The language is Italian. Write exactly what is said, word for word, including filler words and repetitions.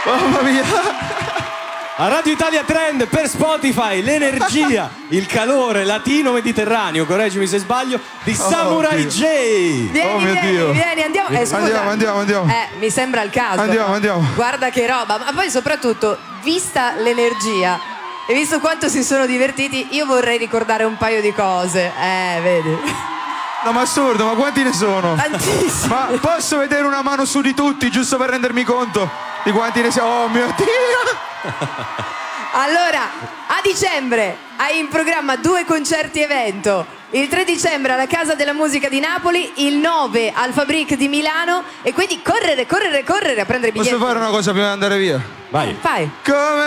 Mamma mia. A Radio Italia Trend per Spotify, l'energia, il calore latino-mediterraneo, correggimi se sbaglio, di Oh, Samurai Dio. J. Vieni, Oh, mio vieni, Dio. vieni, andiamo. Eh, scusa. Andiamo, andiamo, andiamo. Eh, mi sembra il caso. Andiamo, no? andiamo. Guarda che roba, ma poi soprattutto, vista l'energia e visto quanto si sono divertiti, io vorrei ricordare un paio di cose. Eh, vedi. No, ma assurdo, ma quanti ne sono? Tantissimi. Ma posso vedere una mano su di tutti, giusto per rendermi conto di quanti ne siamo? Oh mio Dio! Allora, a dicembre hai in programma due concerti evento. Il tre dicembre alla Casa della Musica di Napoli, il nove al Fabric di Milano. E quindi correre, correre, correre a prendere i biglietti. Posso fare una cosa prima di andare via? Vai. Fai. Come